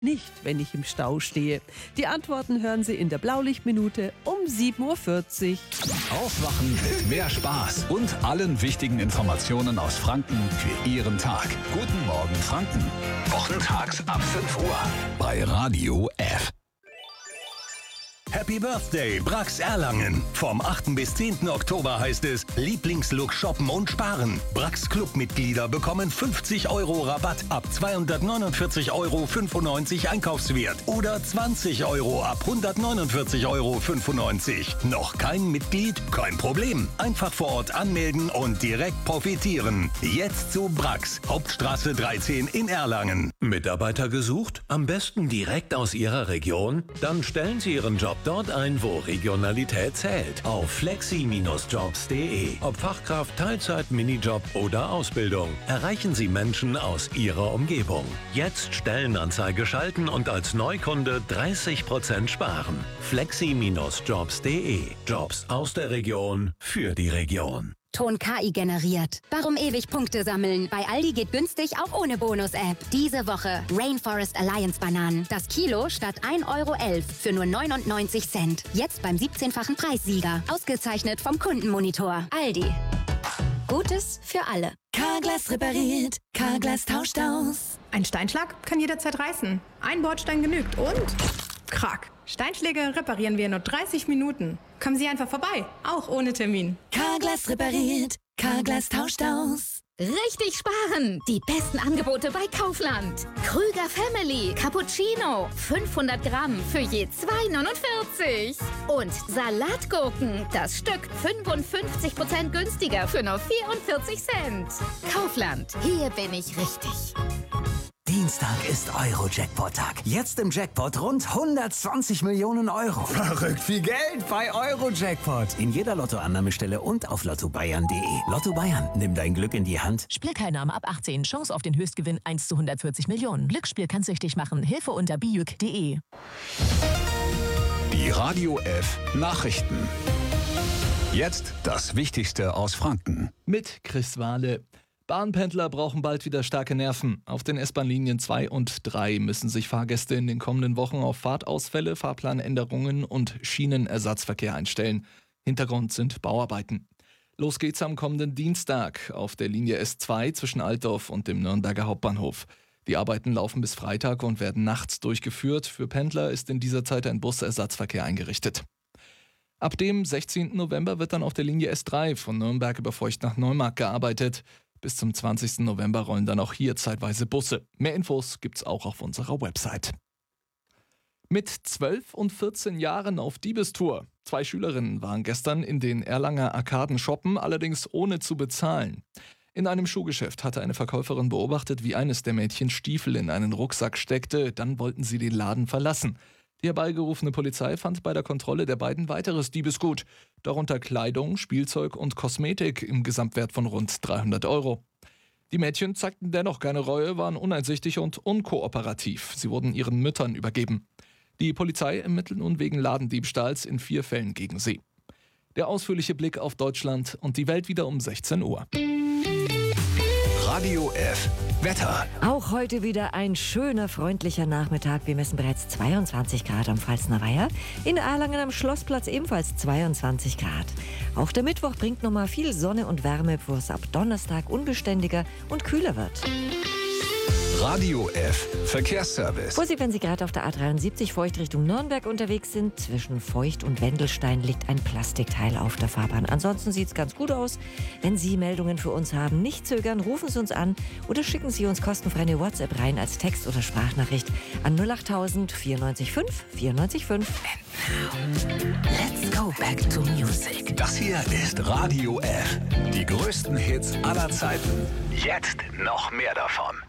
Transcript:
nicht, wenn ich im Stau stehe? Die Antworten hören Sie in der Blaulichtminute um 7:40 Uhr. Aufwachen mit mehr Spaß und allen wichtigen Informationen aus Franken für Ihren Tag. Guten Morgen Franken. Wochentags ab 5 Uhr bei Radio F. Happy Birthday, Brax Erlangen. Vom 8. bis 10. Oktober heißt es Lieblingslook shoppen und sparen. Brax Clubmitglieder bekommen 50 € Rabatt ab 249,95 € Einkaufswert oder 20 € ab 149,95 €. Noch kein Mitglied? Kein Problem. Einfach vor Ort anmelden und direkt profitieren. Jetzt zu Brax, Hauptstraße 13 in Erlangen. Mitarbeiter gesucht? Am besten direkt aus Ihrer Region? Dann stellen Sie Ihren Job dort ein, wo Regionalität zählt. Auf flexi-jobs.de. Ob Fachkraft, Teilzeit, Minijob oder Ausbildung. Erreichen Sie Menschen aus Ihrer Umgebung. Jetzt Stellenanzeige schalten und als Neukunde 30% sparen. flexi-jobs.de. Jobs aus der Region für die Region. Ton KI generiert. Warum ewig Punkte sammeln? Bei Aldi geht günstig auch ohne Bonus-App. Diese Woche Rainforest Alliance Bananen. Das Kilo statt 1,11 € für nur 99 Cent. Jetzt beim 17-fachen Preissieger. Ausgezeichnet vom Kundenmonitor. Aldi. Gutes für alle. Carglass repariert. Carglass tauscht aus. Ein Steinschlag kann jederzeit reißen. Ein Bordstein genügt und... Krack. Steinschläge reparieren wir in nur 30 Minuten. Kommen Sie einfach vorbei, auch ohne Termin. Carglass repariert. Carglass tauscht aus. Richtig sparen! Die besten Angebote bei Kaufland. Krüger Family Cappuccino 500 Gramm für je 2,49 €. Und Salatgurken, das Stück 55% günstiger für nur 44 Cent. Kaufland, hier bin ich richtig. Dienstag ist Euro-Jackpot-Tag. Jetzt im Jackpot rund 120 Millionen €. Verrückt viel Geld bei Euro-Jackpot. In jeder Lottoannahmestelle und auf lottobayern.de. Lotto Bayern, nimm dein Glück in die Hand. Spielteilnahme ab 18. Chance auf den Höchstgewinn 1 zu 140 Millionen. Glücksspiel kann süchtig machen. Hilfe unter bijuk.de. Die Radio F Nachrichten. Jetzt das Wichtigste aus Franken. Mit Chris Wahle. Bahnpendler brauchen bald wieder starke Nerven. Auf den S-Bahn-Linien 2 und 3 müssen sich Fahrgäste in den kommenden Wochen auf Fahrtausfälle, Fahrplanänderungen und Schienenersatzverkehr einstellen. Hintergrund sind Bauarbeiten. Los geht's am kommenden Dienstag auf der Linie S2 zwischen Altdorf und dem Nürnberger Hauptbahnhof. Die Arbeiten laufen bis Freitag und werden nachts durchgeführt. Für Pendler ist in dieser Zeit ein Busersatzverkehr eingerichtet. Ab dem 16. November wird dann auf der Linie S3 von Nürnberg über Feucht nach Neumarkt gearbeitet. Bis zum 20. November rollen dann auch hier zeitweise Busse. Mehr Infos gibt's auch auf unserer Website. Mit 12 und 14 Jahren auf Diebestour. 2 Schülerinnen waren gestern in den Erlanger Arkaden shoppen, allerdings ohne zu bezahlen. In einem Schuhgeschäft hatte eine Verkäuferin beobachtet, wie eines der Mädchen Stiefel in einen Rucksack steckte. Dann wollten sie den Laden verlassen. Die herbeigerufene Polizei fand bei der Kontrolle der beiden weiteres Diebesgut, darunter Kleidung, Spielzeug und Kosmetik im Gesamtwert von rund 300 €. Die Mädchen zeigten dennoch keine Reue, waren uneinsichtig und unkooperativ. Sie wurden ihren Müttern übergeben. Die Polizei ermittelt nun wegen Ladendiebstahls in 4 Fällen gegen sie. Der ausführliche Blick auf Deutschland und die Welt wieder um 16 Uhr. Radio F Wetter. Auch heute wieder ein schöner, freundlicher Nachmittag. Wir messen bereits 22 Grad am Pfalzner Weiher. In Erlangen am Schlossplatz ebenfalls 22 Grad. Auch der Mittwoch bringt nochmal viel Sonne und Wärme, bevor es ab Donnerstag unbeständiger und kühler wird. Radio F Verkehrsservice. Vorsicht, wenn Sie gerade auf der A73 Feucht Richtung Nürnberg unterwegs sind. Zwischen Feucht und Wendelstein liegt ein Plastikteil auf der Fahrbahn. Ansonsten sieht es ganz gut aus. Wenn Sie Meldungen für uns haben, nicht zögern, rufen Sie uns an oder schicken Sie uns kostenfrei eine WhatsApp rein als Text- oder Sprachnachricht an 08000 94 5 94 5. Let's go back to music. Das hier ist Radio F. Die größten Hits aller Zeiten. Jetzt noch mehr davon.